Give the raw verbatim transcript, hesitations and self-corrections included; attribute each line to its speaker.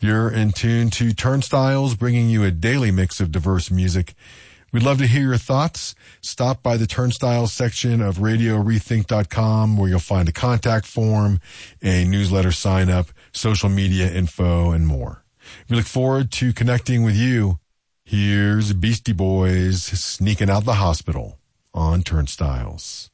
Speaker 1: You're in tune to Turnstiles, bringing you a daily mix of diverse music. We'd love to hear your thoughts. Stop by the Turnstiles section of radio rethink dot com where you'll find a contact form, a newsletter sign up, social media info, and more. We look forward to connecting with you. Here's Beastie Boys sneaking out the hospital on Turnstiles.